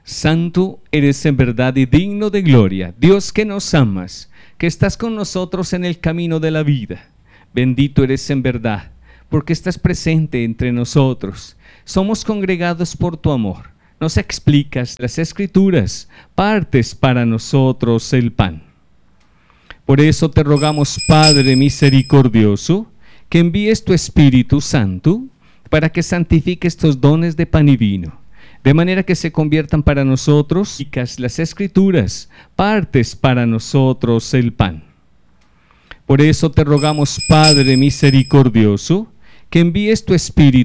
Santo eres en verdad y digno de gloria, Dios que nos amas, que estás con nosotros en el camino de la vida. Bendito eres en verdad, porque estás presente entre nosotros. Somos congregados por tu amor. Nos explicas las Escrituras, partes para nosotros el pan. Por eso te rogamos, Padre misericordioso, que envíes tu Espíritu Santo para que santifique estos dones de pan y vino, de manera que se conviertan para nosotros las Escrituras, partes para nosotros el pan. Por eso te rogamos, Padre misericordioso, que envíes tu Espíritu